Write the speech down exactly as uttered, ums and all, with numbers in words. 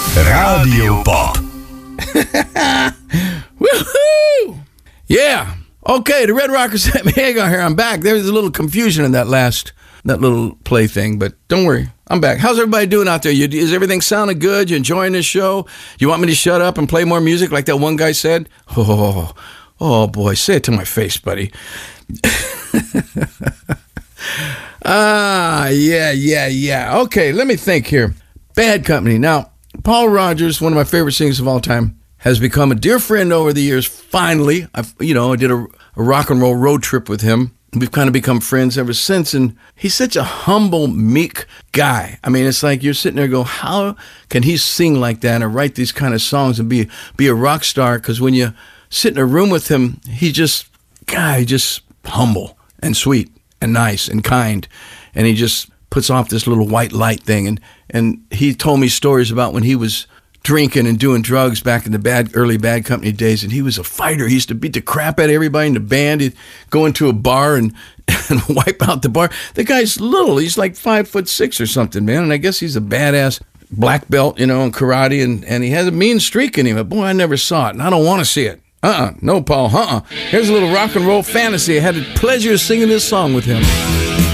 Radio Pop. Woohoo! Yeah. Okay, the Red Rockers set me hang on here. I'm back. There was a little confusion in that last, that little play thing, but don't worry. I'm back. How's everybody doing out there? You, is everything sounding good? You enjoying this show? You want me to shut up and play more music like that one guy said? Oh, oh boy, say it to my face, buddy. ah, yeah, yeah, yeah. Okay, let me think here. Bad Company. Now, Paul Rodgers, one of my favorite singers of all time, has become a dear friend over the years. Finally, I've, you know, I did a, a rock and roll road trip with him. We've kind of become friends ever since, and he's such a humble, meek guy. I mean, it's like you're sitting there going, how can he sing like that and write these kind of songs and be be a rock star? Because when you sit in a room with him, he just, guy, just humble and sweet and nice and kind, and he just puts off this little white light thing. And, and he told me stories about when he was drinking and doing drugs back in the bad early Bad Company days, and he was a fighter. He used to beat the crap out of everybody in the band. He'd go into a bar and, and wipe out the bar. The guy's little. He's like five foot six or something, man, and I guess he's a badass black belt, you know, in karate, and, and he has a mean streak in him. But boy, I never saw it, and I don't want to see it. Uh-uh. No, Paul, uh-uh. Here's a little rock and roll fantasy. I had the pleasure of singing this song with him.